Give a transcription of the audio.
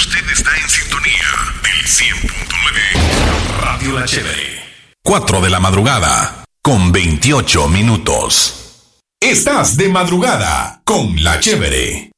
Usted está en sintonía del 100.9 Radio La Chévere. 4 de la madrugada con 28 minutos. Estás de madrugada con La Chévere.